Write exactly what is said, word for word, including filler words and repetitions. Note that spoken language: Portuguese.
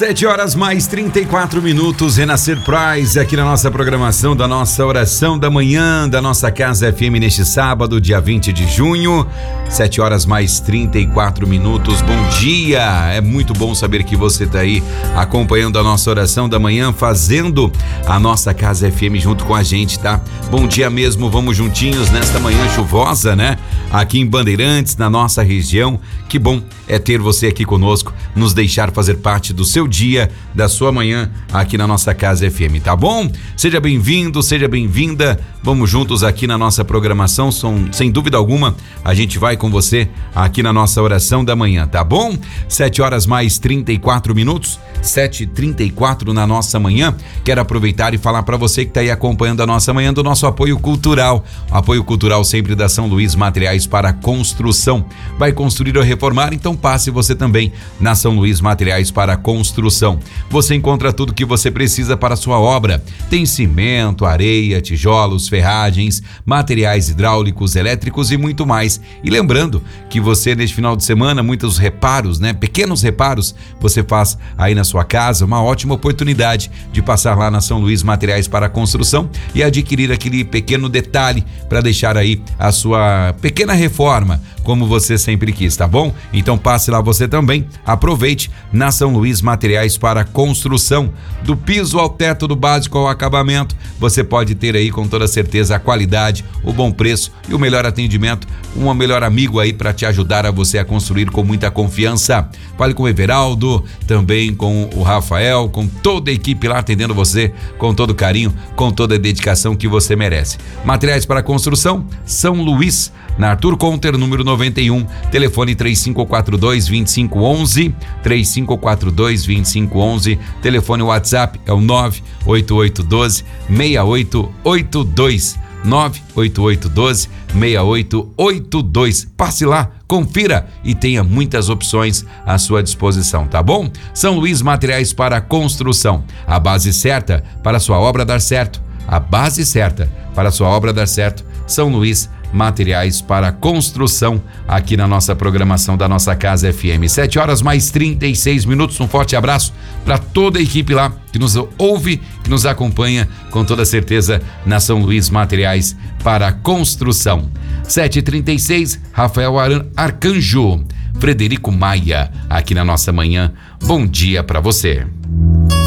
Sete horas mais trinta e quatro minutos, Renascer Prize aqui na nossa programação da nossa oração da manhã da nossa Casa F M neste sábado, dia vinte de junho, sete horas mais trinta e quatro minutos. Bom dia, é muito bom saber que você está aí acompanhando a nossa oração da manhã, fazendo a nossa Casa F M junto com a gente, tá? Bom dia mesmo, vamos juntinhos nesta manhã chuvosa, né? Aqui em Bandeirantes, na nossa região. Que bom é ter você aqui conosco, nos deixar fazer parte do seu dia, da sua manhã aqui na nossa Casa F M, tá bom? Seja bem-vindo, seja bem-vinda, vamos juntos aqui na nossa programação, som, sem dúvida alguma, a gente vai com você aqui na nossa oração da manhã, tá bom? Sete horas mais trinta e quatro minutos, sete e trinta e quatro na nossa manhã. Quero aproveitar e falar para você que tá aí acompanhando a nossa manhã do nosso apoio cultural, apoio cultural sempre da São Luís Materiais para Construção. Vai construir ou reformar? Então passe você também na São Luís Materiais para Construção. Você encontra tudo que você precisa para a sua obra. Tem cimento, areia, tijolos, ferragens, materiais hidráulicos, elétricos e muito mais. E lembrando que você neste final de semana, muitos reparos, né? Pequenos reparos você faz aí na sua casa, uma ótima oportunidade de passar lá na São Luís Materiais para Construção e adquirir aquele pequeno detalhe para deixar aí a sua pequena reforma como você sempre quis, tá bom? Então passe lá você também, aproveite na São Luís Materiais para Construção, do piso ao teto, do básico ao acabamento, você pode ter aí com toda certeza a qualidade, o bom preço e o melhor atendimento, um melhor amigo aí para te ajudar a você a construir com muita confiança. Fale com o Everaldo, também com o Rafael, com toda a equipe lá atendendo você com todo carinho, com toda a dedicação que você merece. Materiais para Construção, São Luís, na Arthur Conter, número noventa e um, telefone três cinco quatro dois, dois cinco um um, três cinco quatro dois, dois cinco um um, telefone WhatsApp é o nove oito oito um dois, seis oito oito dois, nove oito oito um dois, seis oito oito dois. Passe lá, confira e tenha muitas opções à sua disposição, tá bom? São Luís Materiais para Construção, a base certa para a sua obra dar certo, a base certa para a sua obra dar certo, São Luís Materiais para Construção, aqui na nossa programação da nossa Casa F M. Sete horas mais trinta e seis minutos. Um forte abraço para toda a equipe lá que nos ouve, que nos acompanha com toda certeza na São Luís Materiais para Construção. Sete e trinta e seis, Rafael Arcanjo, Frederico Maia, aqui na nossa manhã. Bom dia para você.